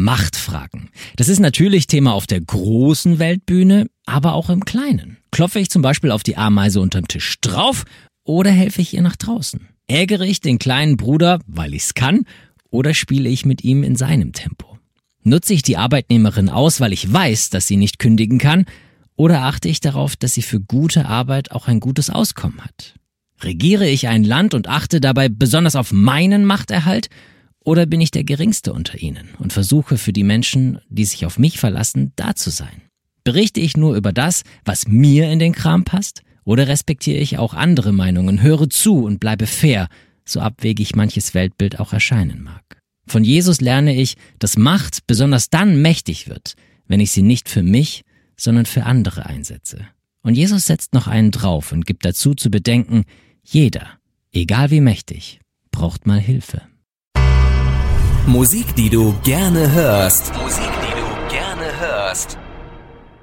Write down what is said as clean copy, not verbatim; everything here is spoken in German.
Machtfragen. Das ist natürlich Thema auf der großen Weltbühne, aber auch im Kleinen. Klopfe ich zum Beispiel auf die Ameise unterm Tisch drauf oder helfe ich ihr nach draußen? Ärgere ich den kleinen Bruder, weil ich's kann, oder spiele ich mit ihm in seinem Tempo? Nutze ich die Arbeitnehmerin aus, weil ich weiß, dass sie nicht kündigen kann, oder achte ich darauf, dass sie für gute Arbeit auch ein gutes Auskommen hat? Regiere ich ein Land und achte dabei besonders auf meinen Machterhalt, oder bin ich der Geringste unter ihnen und versuche für die Menschen, die sich auf mich verlassen, da zu sein? Berichte ich nur über das, was mir in den Kram passt? Oder respektiere ich auch andere Meinungen, höre zu und bleibe fair, so abwegig manches Weltbild auch erscheinen mag? Von Jesus lerne ich, dass Macht besonders dann mächtig wird, wenn ich sie nicht für mich, sondern für andere einsetze. Und Jesus setzt noch einen drauf und gibt dazu zu bedenken, jeder, egal wie mächtig, braucht mal Hilfe. Musik, die du gerne hörst. Musik, die du gerne hörst.